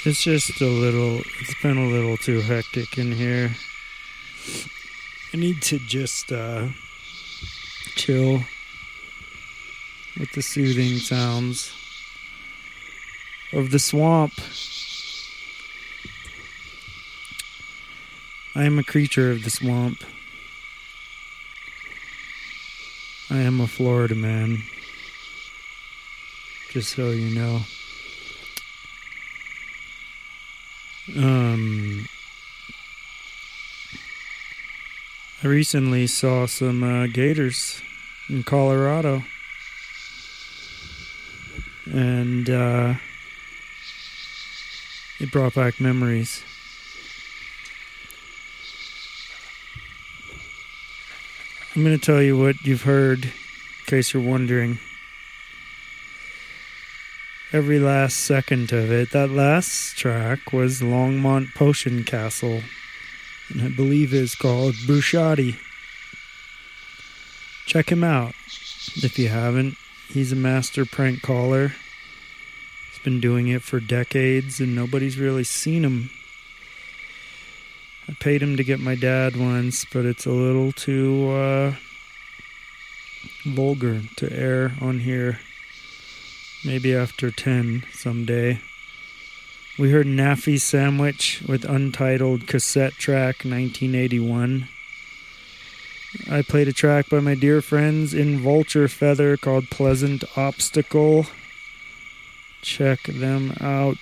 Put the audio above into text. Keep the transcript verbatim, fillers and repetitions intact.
It's just a little, it's been a little too hectic in here. I need to just uh, chill with the soothing sounds of the swamp. I am a creature of the swamp. I am a Florida man. Just so you know. Um, I recently saw some uh, gators in Colorado, and uh, it brought back memories. I'm going to tell you what you've heard, in case you're wondering. Every last second of it. That last track was Longmont Potion Castle, and I believe it's called Bruschatti. Check him out if you haven't. He's a master prank caller. He's been doing it for decades, and nobody's really seen him. I paid him to get my dad once, but it's a little too uh, vulgar to air on here. Maybe after ten someday. We heard Naffy Sandwich with Untitled Cassette Track nineteen eighty-one. I played a track by my dear friends in Vulture Feather called Pleasant Obstacle. Check them out.